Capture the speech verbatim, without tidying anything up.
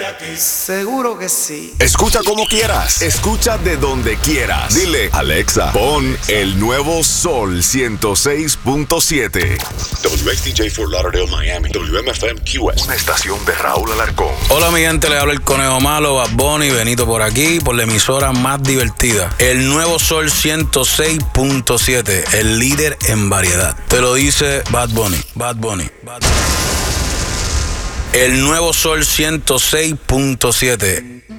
aquí. Seguro que sí. Escucha como quieras, escucha de donde quieras. Dile, Alexa, pon el nuevo Sol ciento seis punto siete. W X D J Fort Lauderdale, Miami. W M F M Q S. Una estación de Raúl Alarcón. Hola mi gente, le habla el Conejo Malo, Bad Bunny, Benito por aquí, por la emisora más divertida. El nuevo Sol ciento seis punto siete, el líder en variedad. Te lo dice Bad Bunny, Bad Bunny, Bad Bunny. El nuevo Sol ciento seis punto siete.